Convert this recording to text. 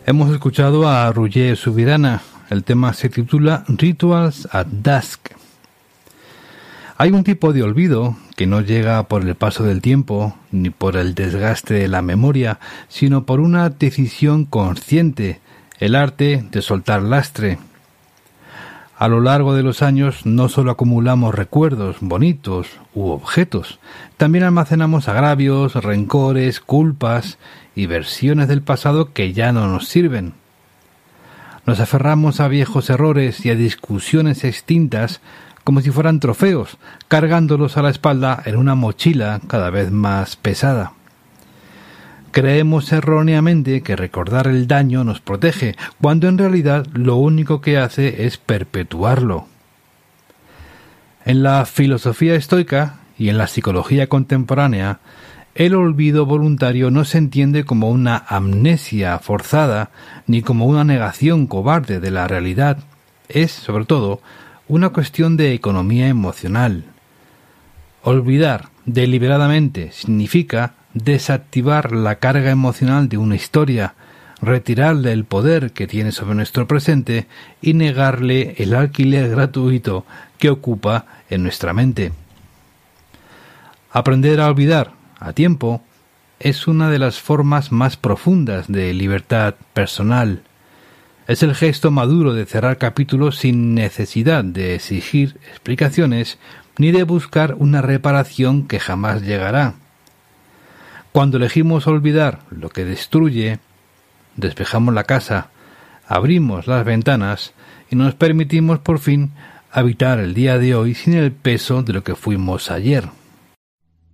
Hemos escuchado a Roger Subirana. El tema se titula Rituals at Dusk. Hay un tipo de olvido que no llega por el paso del tiempo ni por el desgaste de la memoria, sino por una decisión consciente, el arte de soltar lastre. A lo largo de los años no solo acumulamos recuerdos bonitos u objetos, también almacenamos agravios, rencores, culpas y versiones del pasado que ya no nos sirven. Nos aferramos a viejos errores y a discusiones extintas como si fueran trofeos, cargándolos a la espalda en una mochila cada vez más pesada. Creemos erróneamente que recordar el daño nos protege, cuando en realidad lo único que hace es perpetuarlo. En la filosofía estoica y en la psicología contemporánea, el olvido voluntario no se entiende como una amnesia forzada ni como una negación cobarde de la realidad. Es, sobre todo, una cuestión de economía emocional. Olvidar deliberadamente significa desactivar la carga emocional de una historia, retirarle el poder que tiene sobre nuestro presente y negarle el alquiler gratuito que ocupa en nuestra mente. Aprender a olvidar a tiempo es una de las formas más profundas de libertad personal. Es el gesto maduro de cerrar capítulos sin necesidad de exigir explicaciones ni de buscar una reparación que jamás llegará. Cuando elegimos olvidar lo que destruye, despejamos la casa, abrimos las ventanas y nos permitimos por fin habitar el día de hoy sin el peso de lo que fuimos ayer.